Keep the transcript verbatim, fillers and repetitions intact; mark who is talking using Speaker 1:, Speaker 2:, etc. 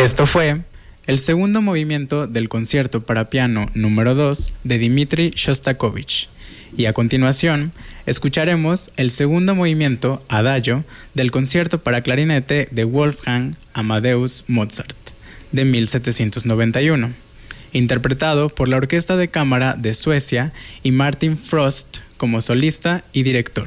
Speaker 1: Esto fue el segundo movimiento del concierto para piano número dos de Dmitri Shostakovich. Y a continuación, escucharemos el segundo movimiento, Adagio, del concierto para clarinete de Wolfgang Amadeus Mozart, de mil setecientos noventa y uno, interpretado por la Orquesta de Cámara de Suecia y Martin Frost como solista y director.